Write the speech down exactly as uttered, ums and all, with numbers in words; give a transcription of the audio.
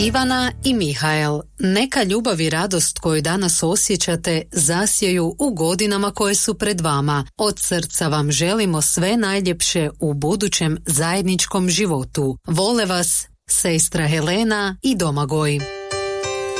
Ivana i Mihael, neka ljubav i radost koju danas osjećate zasjeju u godinama koje su pred vama. Od srca vam želimo sve najljepše u budućem zajedničkom životu. Vole vas sestra Helena i Domagoj.